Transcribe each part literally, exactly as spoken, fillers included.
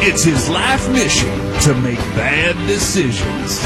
It's his life mission to make bad decisions.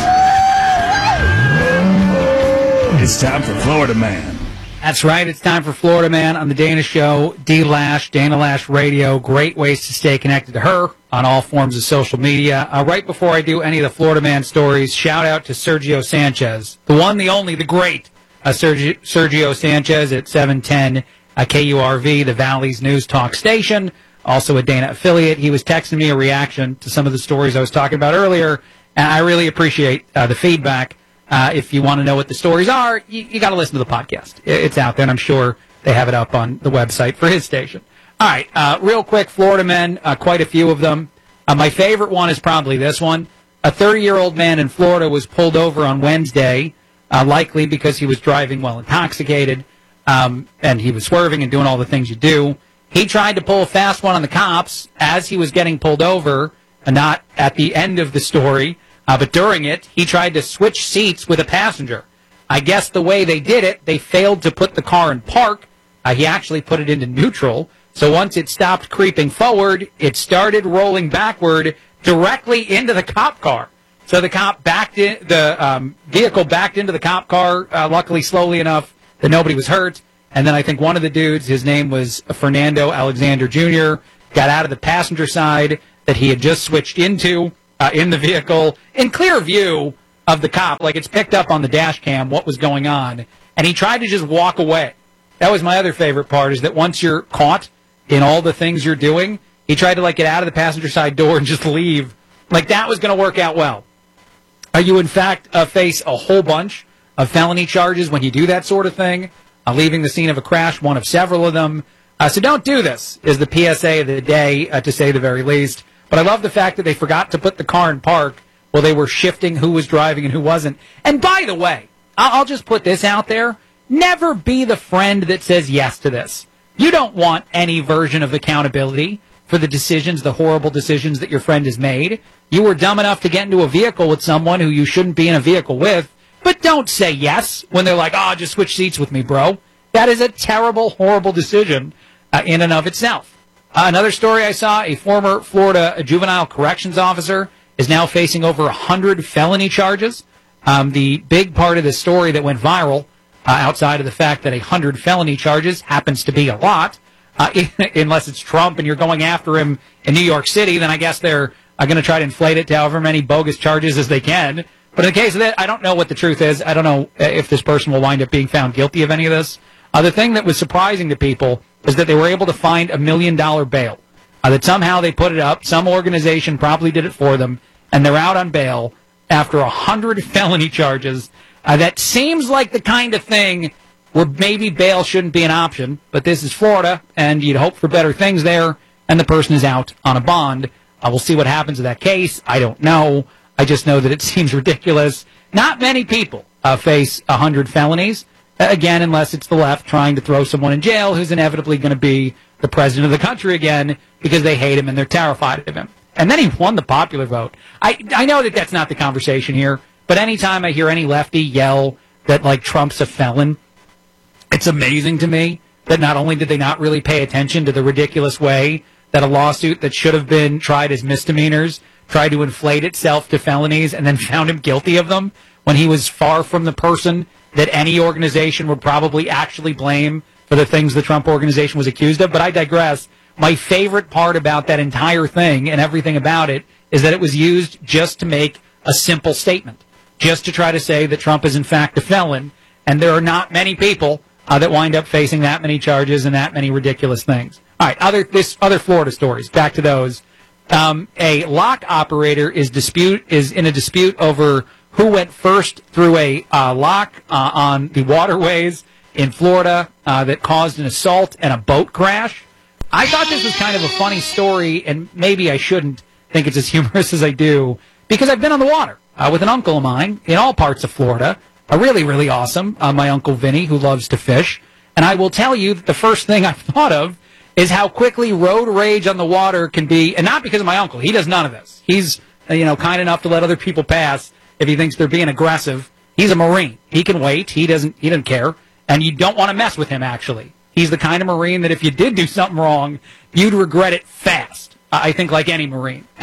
It's time for Florida Man. That's right. It's time for Florida Man on the Dana Show. D Lash, Dana Lash Radio. Great ways to stay connected to her on all forms of social media. Uh, right before I do any of the Florida Man stories, shout out to Sergio Sanchez, the one, the only, the great uh, Sergio, Sergio Sanchez at seven ten uh, K U R V, the Valley's News Talk station, also a Dana affiliate. He was texting me a reaction to some of the stories I was talking about earlier, and I really appreciate uh, the feedback. Uh, if you want to know what the stories are, you, you got to listen to the podcast. It's out there, and I'm sure they have it up on the website for his station. All right, uh, real quick, Florida men, uh, quite a few of them. Uh, my favorite one is probably this one. A thirty-year-old man in Florida was pulled over on Wednesday, uh, likely because he was driving while intoxicated, um, and he was swerving and doing all the things you do. He tried to pull a fast one on the cops as he was getting pulled over, uh, not at the end of the story. Uh, but during it, he tried to switch seats with a passenger. I guess the way they did it, they failed to put the car in park. Uh, he actually put it into neutral. So once it stopped creeping forward, it started rolling backward directly into the cop car. So the cop backed in, the um, vehicle backed into the cop car, uh, luckily slowly enough that nobody was hurt. And then I think one of the dudes, his name was Fernando Alexander Junior, got out of the passenger side that he had just switched into. Uh, in the vehicle, in clear view of the cop, like it's picked up on the dash cam what was going on, and he tried to just walk away. That was my other favorite part, is that once you're caught in all the things you're doing, he tried to like get out of the passenger side door and just leave. Like that was going to work out well. Uh, you, in fact, uh, face a whole bunch of felony charges when you do that sort of thing, uh, leaving the scene of a crash, one of several of them. Uh, so don't do this, is the P S A of the day, uh, to say the very least. But I love the fact that they forgot to put the car in park while they were shifting who was driving and who wasn't. And by the way, I'll just put this out there. Never be the friend that says yes to this. You don't want any version of accountability for the decisions, the horrible decisions that your friend has made. You were dumb enough to get into a vehicle with someone who you shouldn't be in a vehicle with. But don't say yes when they're like, oh, just switch seats with me, bro. That is a terrible, horrible decision uh, in and of itself. Uh, another story I saw, a former Florida juvenile corrections officer is now facing over one hundred felony charges. Um, the big part of the story that went viral, uh, outside of the fact that one hundred felony charges happens to be a lot, uh, unless it's Trump and you're going after him in New York City, then I guess they're uh, going to try to inflate it to however many bogus charges as they can. But in the case of that, I don't know what the truth is. I don't know if this person will wind up being found guilty of any of this. Uh, the thing that was surprising to people is that they were able to find a million dollar bail. Uh, that somehow they put it up. Some organization probably did it for them, and they're out on bail after a hundred felony charges. Uh, that seems like the kind of thing where maybe bail shouldn't be an option, but this is Florida, and you'd hope for better things there, and the person is out on a bond. Uh, we'll see what happens to that case. I don't know. I just know that it seems ridiculous. Not many people uh, face a hundred felonies. Again, unless it's the left trying to throw someone in jail who's inevitably going to be the president of the country again because they hate him and they're terrified of him. And then he won the popular vote. I, I know that that's not the conversation here, but anytime I hear any lefty yell that, like, Trump's a felon, it's amazing to me that not only did they not really pay attention to the ridiculous way that a lawsuit that should have been tried as misdemeanors tried to inflate itself to felonies and then found him guilty of them when he was far from the person that any organization would probably actually blame for the things the Trump organization was accused of. But I digress. My favorite part about that entire thing and everything about it is that it was used just to make a simple statement, just to try to say that Trump is in fact a felon. And there are not many people uh, that wind up facing that many charges and that many ridiculous things. All right, other this other Florida stories. Back to those. Um, a lock operator is dispute is in a dispute over who went first through a uh, lock uh, on the waterways in Florida uh, that caused an assault and a boat crash. I thought this was kind of a funny story, and maybe I shouldn't think it's as humorous as I do, because I've been on the water uh, with an uncle of mine in all parts of Florida, a really, really awesome, uh, my Uncle Vinny, who loves to fish. And I will tell you that the first thing I thought of is how quickly road rage on the water can be, and not because of my uncle. He does none of this. He's, uh, you know, kind enough to let other people pass if he thinks they're being aggressive. He's a Marine. He can wait. He doesn't, he doesn't care. And you don't want to mess with him, actually. He's the kind of Marine that if you did do something wrong, you'd regret it fast. Uh, I think like any Marine,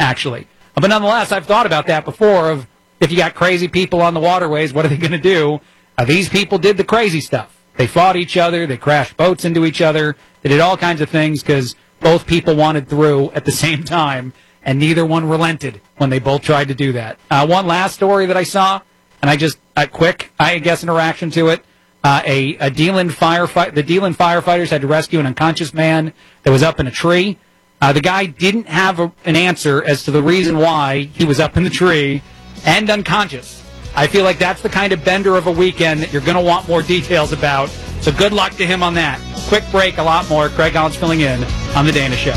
actually. But nonetheless, I've thought about that before of if you got crazy people on the waterways, what are they going to do? Uh, these people did the crazy stuff. They fought each other. They crashed boats into each other. They did all kinds of things because both people wanted through at the same time, and neither one relented when they both tried to do that. Uh, one last story that I saw, and I just, uh, quick, I guess, interaction to it. Uh, a, a Deland firefight, the Deland firefighters had to rescue an unconscious man that was up in a tree. Uh, the guy didn't have a, an answer as to the reason why he was up in the tree and unconscious. I feel like that's the kind of bender of a weekend that you're going to want more details about. So good luck to him on that. Quick break, a lot more. Craig Collins filling in on The Dana Show.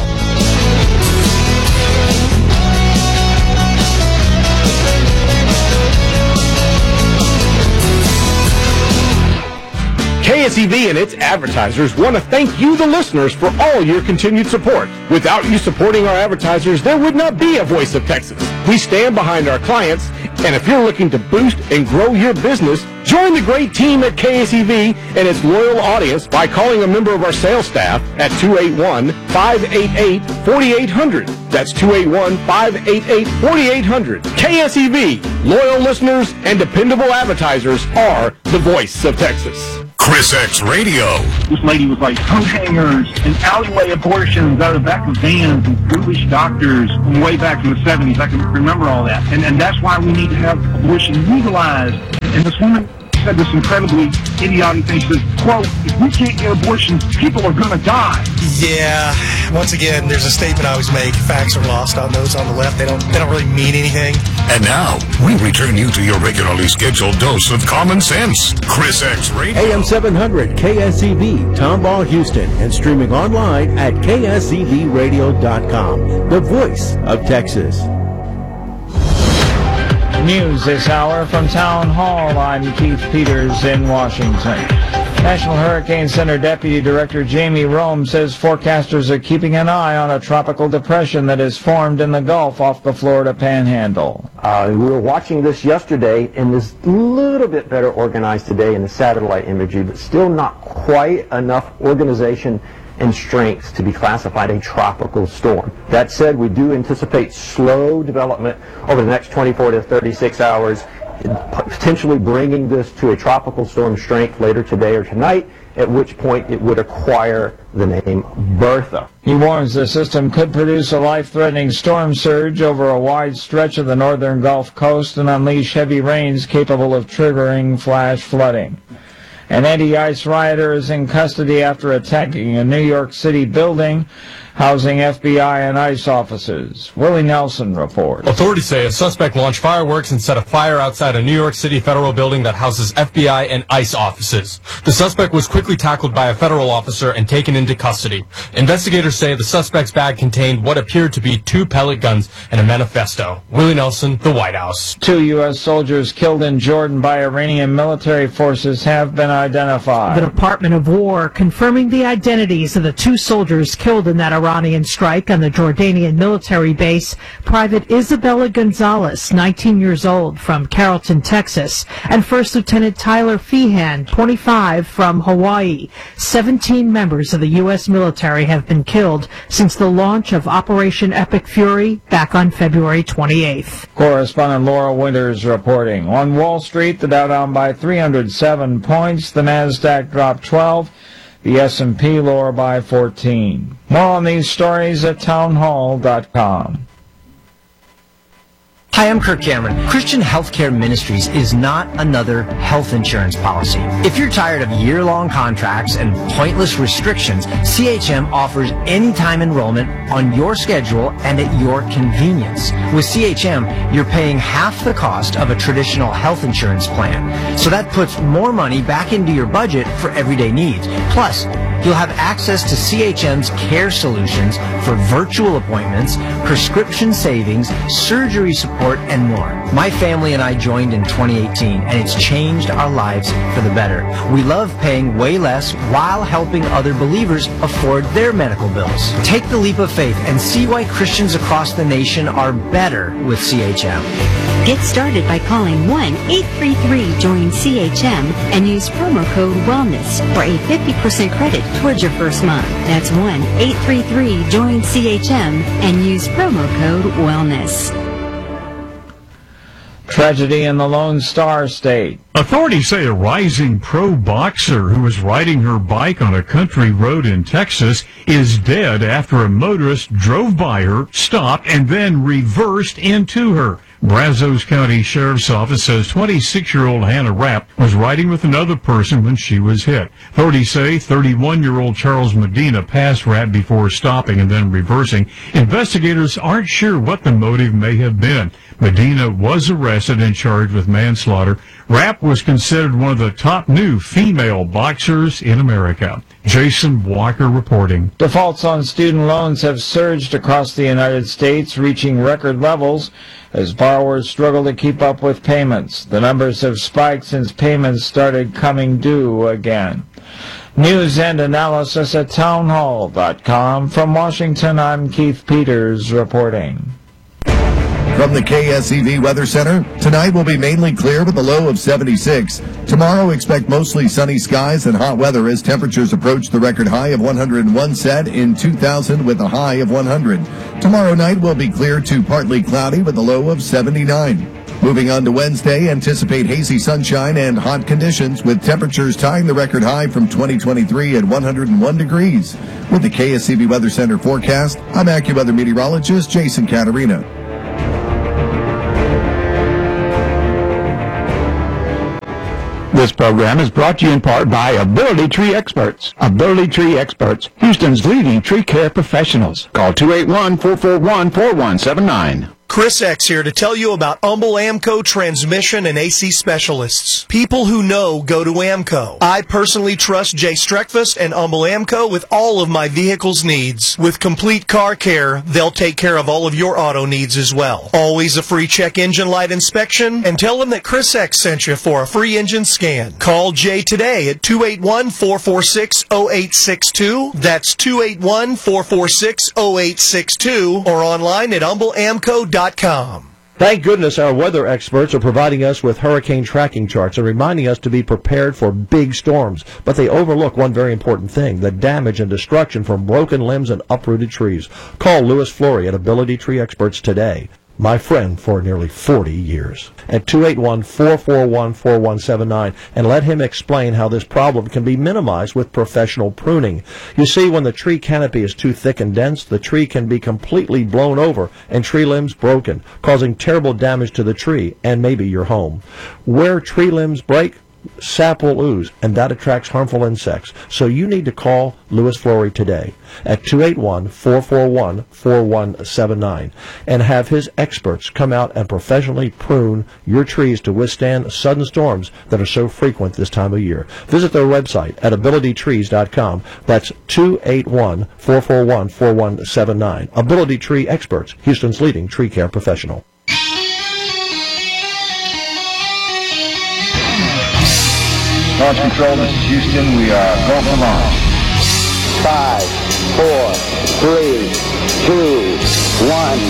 K S E V and its advertisers want to thank you, the listeners, for all your continued support. Without you supporting our advertisers, there would not be a Voice of Texas. We stand behind our clients, and if you're looking to boost and grow your business, join the great team at K S E V and its loyal audience by calling a member of our sales staff at two eight one, five eight eight, four eight zero zero. That's two eight one, five eight eight, four eight zero zero. K S E V, loyal listeners and dependable advertisers are the Voice of Texas. Chris X Radio. This lady was like, coat hangers and alleyway abortions out of the back of vans and foolish doctors from way back in the seventies. I can remember all that. And, and that's why we need to have abortion legalized. And this woman said this incredibly idiotic thing. She says, quote, if we can't get abortions, people are going to die. Yeah. Once again, there's a statement I always make. Facts are lost on those on the left. They don't, they don't really mean anything. And now, we return you to your regularly scheduled dose of common sense. Chris X Radio. A M seven hundred K S E V, Tomball, Houston, and streaming online at K S E V radio dot com. The Voice of Texas. News this hour from Town Hall. I'm Keith Peters in Washington. National Hurricane Center Deputy Director Jamie Rome says forecasters are keeping an eye on a tropical depression that has formed in the Gulf off the Florida Panhandle. Uh, we were watching this yesterday, and is a little bit better organized today in the satellite imagery, but still not quite enough organization and strength to be classified a tropical storm. That said, we do anticipate slow development over the next twenty-four to thirty-six hours, potentially bringing this to a tropical storm strength later today or tonight, at which point it would acquire the name Bertha. He warns the system could produce a life-threatening storm surge over a wide stretch of the northern Gulf Coast and unleash heavy rains capable of triggering flash flooding. An anti-ICE rioter is in custody after attacking a New York City building housing F B I and ICE officers. Willie Nelson reports. Authorities say a suspect launched fireworks and set a fire outside a New York City federal building that houses F B I and ICE offices. The suspect was quickly tackled by a federal officer and taken into custody. Investigators say the suspect's bag contained what appeared to be two pellet guns and a manifesto. Willie Nelson, the White House. Two U S soldiers killed in Jordan by Iranian military forces have been identified. The Department of War confirming the identities of the two soldiers killed in that Iranian strike on the Jordanian military base. Private Isabella Gonzalez, nineteen years old, from Carrollton, Texas, and First Lieutenant Tyler Feehan, twenty-five, from Hawaii. seventeen members of the U S military have been killed since the launch of Operation Epic Fury back on February twenty-eighth. Correspondent Laura Winters reporting. On Wall Street, the Dow down by three hundred seven points, the NASDAQ dropped twelve, the S and P lower by fourteen. More on these stories at townhall dot com. Hi, I'm Kirk Cameron. Christian Healthcare Ministries is not another health insurance policy. If you're tired of year-long contracts and pointless restrictions, C H M offers anytime enrollment on your schedule and at your convenience. With C H M, you're paying half the cost of a traditional health insurance plan. So that puts more money back into your budget for everyday needs. Plus, you'll have access to C H M's care solutions for virtual appointments, prescription savings, surgery support, and more. My family and I joined in twenty eighteen, and it's changed our lives for the better. We love paying way less while helping other believers afford their medical bills. Take the leap of faith and see why Christians across the nation are better with C H M. Get started by calling one eight three three join C H M and use promo code WELLNESS for a fifty percent credit towards your first month. That's one eight three three join C H M and use promo code WELLNESS. Tragedy in the Lone Star State. Authorities say a rising pro boxer who was riding her bike on a country road in Texas is dead after a motorist drove by her, stopped, and then reversed into her. Brazos County Sheriff's Office says twenty-six-year-old Hannah Rapp was riding with another person when she was hit. Authorities say thirty-one-year-old Charles Medina passed Rapp before stopping and then reversing. Investigators aren't sure what the motive may have been. Medina was arrested and charged with manslaughter. Rapp was considered one of the top new female boxers in America. Jason Walker reporting. Defaults on student loans have surged across the United States, reaching record levels as borrowers struggle to keep up with payments. The numbers have spiked since payments started coming due again. News and analysis at townhall dot com. From Washington, I'm Keith Peters reporting. From the K S E V Weather Center, tonight will be mainly clear with a low of seventy-six. Tomorrow, expect mostly sunny skies and hot weather as temperatures approach the record high of one hundred one set in two thousand with a high of one hundred. Tomorrow night will be clear to partly cloudy with a low of seventy-nine. Moving on to Wednesday, anticipate hazy sunshine and hot conditions with temperatures tying the record high from twenty twenty-three at one hundred one degrees. With the K S E V Weather Center forecast, I'm AccuWeather meteorologist Jason Caterina. This program is brought to you in part by Ability Tree Experts. Ability Tree Experts, Houston's leading tree care professionals. Call two eight one, four four one, four one seven nine. Chris X here to tell you about Humble Amco transmission and A C specialists. People who know go to Amco. I personally trust Jay Streckfus and Humble Amco with all of my vehicle's needs. With complete car care, they'll take care of all of your auto needs as well. Always a free check engine light inspection, and tell them that Chris X sent you for a free engine scan. Call Jay today at two eight one, four four six, zero eight six two. That's two eight one, four four six, zero eight six two, or online at humble amco dot com. Thank goodness our weather experts are providing us with hurricane tracking charts and reminding us to be prepared for big storms. But they overlook one very important thing, the damage and destruction from broken limbs and uprooted trees. Call Louis Flory at Ability Tree Experts today. My friend for nearly forty years. At two eight one, four four one, four one seven nine, and let him explain how this problem can be minimized with professional pruning. You see, when the tree canopy is too thick and dense, the tree can be completely blown over and tree limbs broken, causing terrible damage to the tree and maybe your home. Where tree limbs break, sap will ooze, and that attracts harmful insects. So you need to call Louis Flory today at two eight one, four four one, four one seven nine and have his experts come out and professionally prune your trees to withstand sudden storms that are so frequent this time of year. Visit their website at ability trees dot com. That's two eight one, four four one, four one seven nine. Ability Tree Experts, Houston's leading tree care professional. Launch control, this is Houston. We are go for launch. Five, four, three, two, one.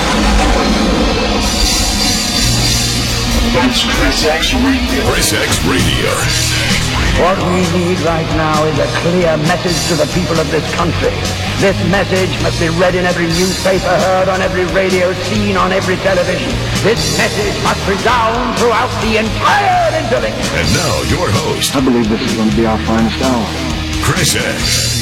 That's Chris X Radio. Chris X Radio. What we need right now is a clear message to the people of this country. This message must be read in every newspaper, heard on every radio, seen on every television. This message must resound throughout the entire internet. And now your host. I believe this is going to be our finest hour. Chris X.